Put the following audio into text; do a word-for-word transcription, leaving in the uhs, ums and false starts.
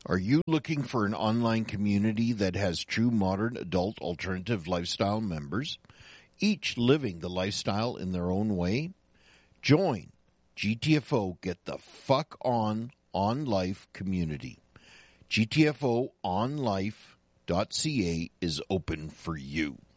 Are you looking for an online community that has true modern adult alternative lifestyle members, each living the lifestyle in their own way? Join G T F O Get the Fuck On On Life community. G T F O on life dot C A is open for you.